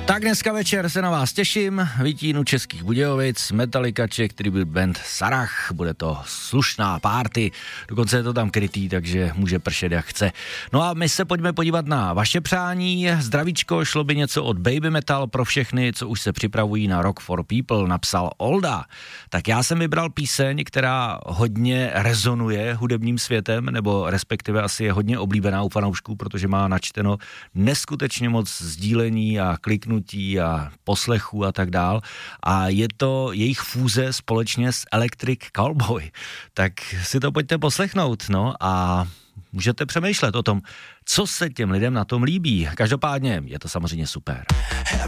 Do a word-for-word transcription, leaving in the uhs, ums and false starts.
Tak dneska večer se na vás těším, Vítínu Českých Budějovic, Metallica Czech Tribute Band Sarach, bude to slušná party, dokonce je to tam krytý, takže může pršet jak chce. No a my se pojďme podívat na vaše přání, zdravíčko, šlo by něco od Baby Metal pro všechny, co už se připravují na Rock for People, napsal Olda. Tak já jsem vybral píseň, která hodně rezonuje hudebním světem, nebo respektive asi je hodně oblíbená u fanoušků, protože má načteno neskutečně moc sdílení a kliknutí a poslechů a tak dál. A je to jejich fúze společně s Electric Callboy. Tak si to pojďte poslechnout, no a můžete přemýšlet o tom, co se těm lidem na tom líbí. Každopádně je to samozřejmě super.